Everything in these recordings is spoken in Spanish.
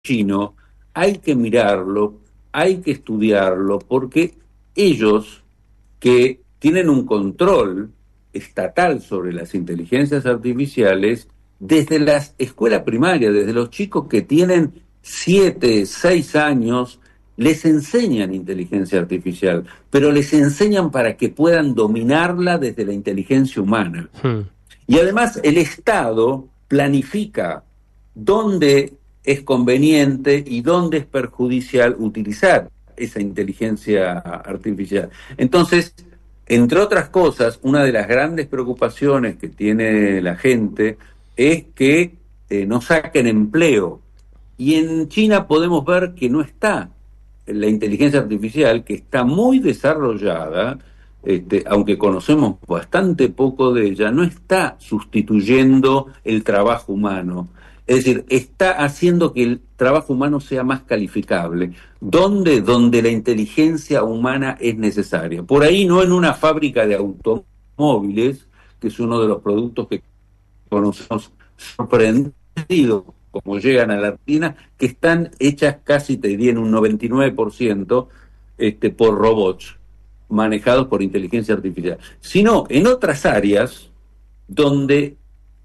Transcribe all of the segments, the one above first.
chino hay que mirarlo, hay que estudiarlo, porque ellos que tienen un control estatal sobre las inteligencias artificiales, desde la escuela primaria, desde los chicos que tienen 7, 6 años, les enseñan inteligencia artificial, pero les enseñan para que puedan dominarla desde la inteligencia humana. Y además el Estado planifica dónde es conveniente y dónde es perjudicial utilizar esa inteligencia artificial. Entonces, entre otras cosas, una de las grandes preocupaciones que tiene la gente es que no saquen empleo. Y en China podemos ver que no está la inteligencia artificial, que está muy desarrollada, aunque conocemos bastante poco de ella, no está sustituyendo el trabajo humano. Es decir, está haciendo que el trabajo humano sea más calificable. ¿Dónde? Donde la inteligencia humana es necesaria. Por ahí no en una fábrica de automóviles, que es uno de los productos que conocemos sorprendidos, como llegan a la Argentina, que están hechas casi, te diría, en un 99% por robots manejados por inteligencia artificial, sino en otras áreas donde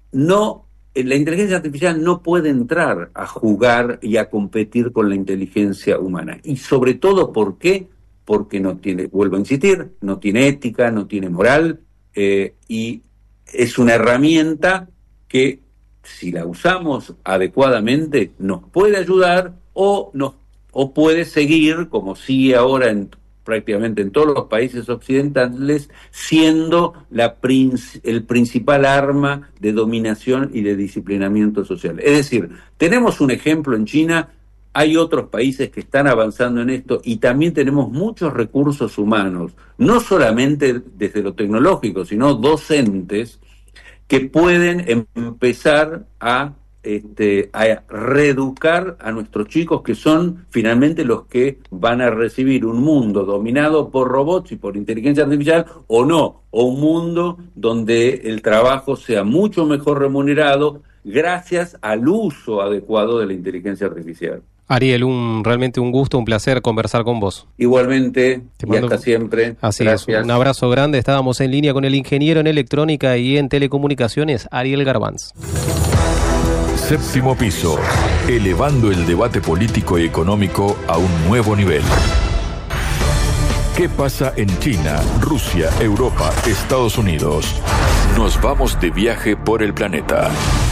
la inteligencia artificial no puede entrar a jugar y a competir con la inteligencia humana. Y sobre todo, ¿por qué? Porque no tiene, vuelvo a insistir, no tiene ética, no tiene moral, y es una herramienta que, si la usamos adecuadamente, nos puede ayudar o puede seguir, como sigue ahora prácticamente en todos los países occidentales, siendo el principal arma de dominación y de disciplinamiento social. Es decir, tenemos un ejemplo en China, hay otros países que están avanzando en esto, y también tenemos muchos recursos humanos, no solamente desde lo tecnológico, sino docentes, que pueden empezar a reeducar a nuestros chicos, que son finalmente los que van a recibir un mundo dominado por robots y por inteligencia artificial, o no, o un mundo donde el trabajo sea mucho mejor remunerado gracias al uso adecuado de la inteligencia artificial. Ariel, realmente un gusto, un placer conversar con vos. Igualmente, y hasta siempre. Así Gracias. es, un abrazo grande. Estábamos en línea con el ingeniero en electrónica y en telecomunicaciones, Ariel Garbanz. Séptimo piso, elevando el debate político y económico a un nuevo nivel. ¿Qué pasa en China, Rusia, Europa, Estados Unidos? Nos vamos de viaje por el planeta.